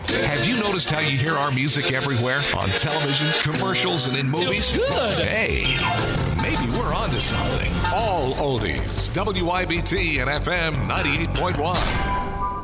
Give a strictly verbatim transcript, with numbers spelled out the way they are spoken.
Have you noticed how you hear our music everywhere? On television, commercials, and in movies? Good. Hey, maybe we're onto something. All oldies. W I B T and F M ninety-eight point one.